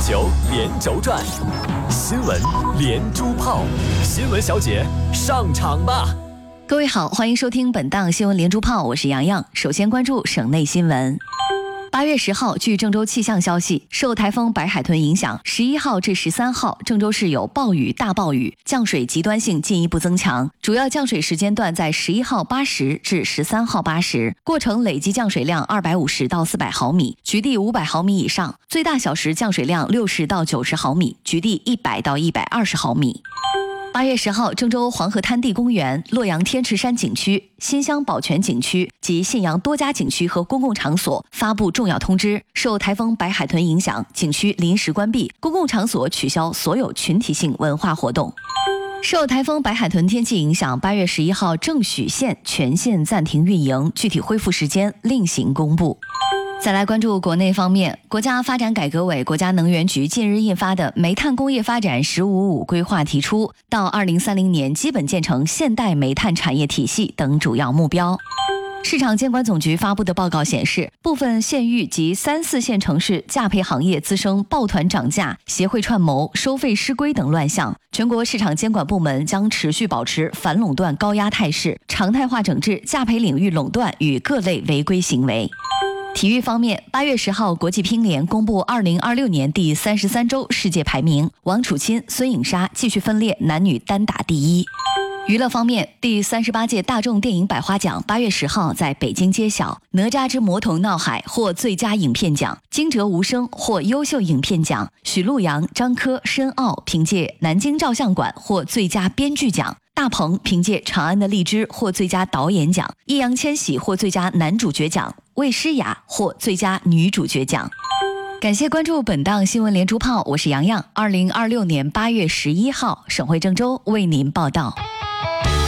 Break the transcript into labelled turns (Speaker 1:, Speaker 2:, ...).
Speaker 1: 球连轴转，新闻连珠炮，新闻小姐上场吧！
Speaker 2: 各位好，欢迎收听本档新闻连珠炮，我是洋洋。首先关注省内新闻。8月10号，据郑州气象消息，受台风白海豚影响，11号至13号，郑州市有暴雨、大暴雨，降水极端性进一步增强。主要降水时间段在11号8时至13号8时，过程累计降水量250到400毫米，局地500毫米以上，最大小时降水量60到90毫米，局地100到120毫米。8月10号，郑州黄河滩地公园、洛阳天池山景区、新乡宝泉景区及信阳多家景区和公共场所发布重要通知，受台风白海豚影响，景区临时关闭，公共场所取消所有群体性文化活动。受台风白海豚天气影响，8月11号郑许县全线暂停运营，具体恢复时间另行公布。再来关注国内方面，国家发展改革委、国家能源局近日印发的《煤炭工业发展“15+5”规划》提出，到2030年基本建成现代煤炭产业体系等主要目标。市场监管总局发布的报告显示，部分县域及3、4线城市价配行业滋生抱团涨价、协会串谋、收费失规等乱象，全国市场监管部门将持续保持反垄断高压态势，常态化整治价配领域垄断与各类违规行为。体育方面，8月10号，国际乒联公布2026年第33周世界排名，王楚钦、孙颖莎继续分列男女单打第一。娱乐方面，第38届大众电影百花奖8月10号在北京揭晓，哪吒之魔童闹海获最佳影片奖，惊蛰无声获优秀影片奖，许陆阳、张科、申奥凭借南京照相馆获最佳编剧奖，大鹏凭借长安的荔枝获最佳导演奖，易烊千玺获最佳男主角奖，魏诗雅获最佳女主角奖。感谢关注本档新闻连珠炮，我是洋洋。2026年8月11号，省会郑州为您报道。